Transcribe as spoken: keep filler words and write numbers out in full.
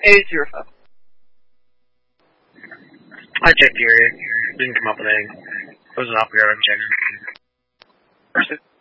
eight zero five. I checked the area. Didn't come up with anything. It was an operator. I'm checking.